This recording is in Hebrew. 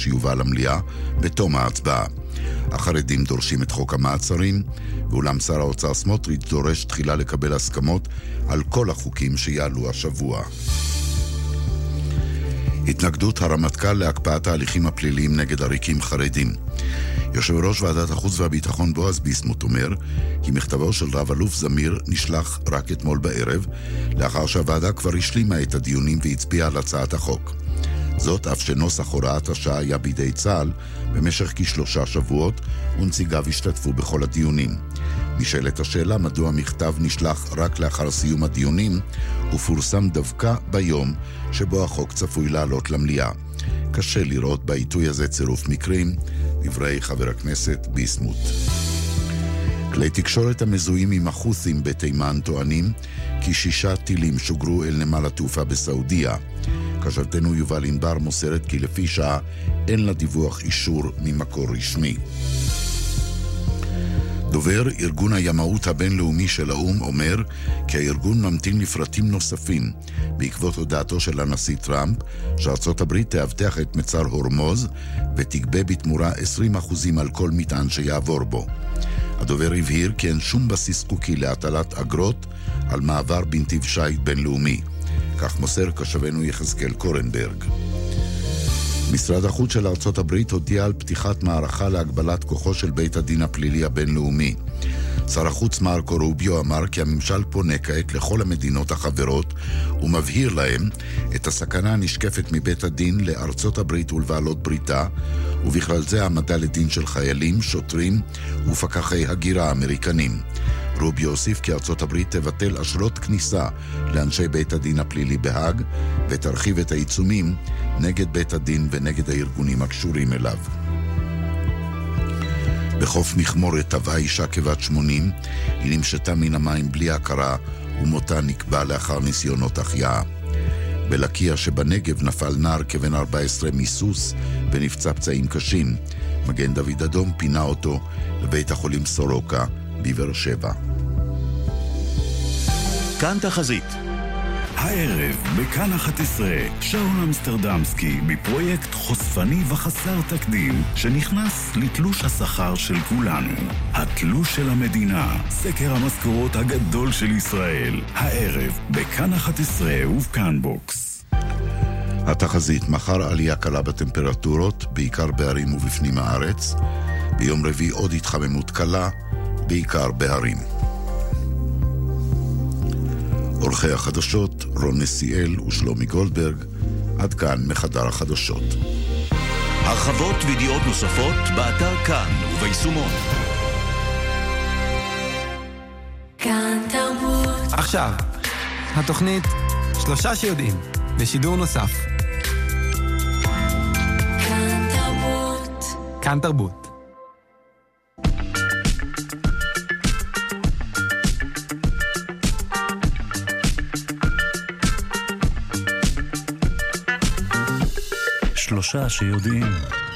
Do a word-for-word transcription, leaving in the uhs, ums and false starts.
שיובא למליאה בתום ההצבעה. החרדים דורשים את חוק המעצרים, ואולם שר האוצר סמוטריץ' דורש תחילה לקבל הסכמות על כל החוקים שיעלו השבוע. התנגדות הרמטכ"ל להקפאת ההליכים הפליליים נגד עריקים חרדים. יושב ראש ועדת החוץ והביטחון בועז ביסמוט אומר כי מכתבו של רב אלוף זמיר נשלח רק אתמול בערב, לאחר שהוועדה כבר השלימה את הדיונים והצביעה על הצעת החוק. זאת אף שנוסח הוראת השעה היה בידי צה"ל במשך כשלושה שבועות, ונציגיו השתתפו בכל הדיונים. נשאלת השאלה מדוע המכתב נשלח רק לאחר סיום הדיונים, ופורסם דווקא ביום שבו החוק צפוי לעלות למליאה. קשה לראות בעיתוי הזה צירוף מקרים, דברי חבר הכנסת ביסמוט. כלי תקשורת המזוהים עם החות'ים בתימן טוענים כי שישה טילים שוגרו אל נמל התעופה בסעודיה. כתבתנו יובל ענבר מוסרת כי לפי שעה אין לה דיווח אישור ממקור רשמי. דובר ארגון הימאות הבינלאומי של האום אומר כי הארגון ממתין לפרטים נוספים בעקבות הודעתו של הנשיא טראמפ שארצות הברית תאבטח את מצר הורמוז ותגבה בתמורה עשרים אחוז על כל מטען שיעבור בו. הדובר הבהיר כי אין שום בסיס חוקי להטלת אגרות על מעבר בנתיב שייט בינלאומי. כך מוסר כתבנו יחזקאל קורנברג. משרד החוץ של ארצות הברית הודיע על פתיחת מערכה להגבלת כוחו של בית הדין הפלילי הבינלאומי. שר החוץ מרקו רוביו אמר כי הממשל פונה כעת לכל המדינות החברות ומבהיר להם את הסכנה הנשקפת מבית הדין לארצות הברית ולבעלות בריתה, ובכלל זה העמדה לדין של חיילים, שוטרים ופקחי הגירה האמריקנים. רוביו הוסיף כי ארצות הברית תבטל אשרות כניסה לאנשי בית הדין הפלילי בהאג ותרחיב את העיצומים נגד בית הדין ונגד הארגונים הקשורים אליו. בחוף מכמורת טבעה אישה כבת שמונים, היא נמשתה מן המים בלי הכרה ומותה נקבע לאחר ניסיונות החייאה. בלקיה שבנגב נפל נער כבן ארבע עשרה מסוס ונפצע פצעים קשים. מגן דוד אדום פינה אותו לבית החולים סורוקה בבאר שבע. כאן תחזית. הערב בכאן אחת עשרה, שאול אמסטרדמסקי בפרויקט חושפני וחסר תקדים שנכנס לתלוש השכר של כולנו. התלוש של המדינה, סקר המשכורות הגדול של ישראל. הערב בכאן אחת עשרה ובכאן בוקס. התחזית: מחר עלייה קלה בטמפרטורות, בעיקר בערים ובפנים הארץ. ביום רביעי עוד התחממות קלה, בעיקר בהרים. עורכי החדשות רון נסיאל ושלומי גולדברג. עד כאן מחדר החדשות. הרחבות וידיעות נוספות באתר כאן וביישומון. כאן תרבות. עכשיו, התוכנית שלושה שיודעים בשידור נוסף. כאן תרבות. כאן תרבות. שלושה שיודעים.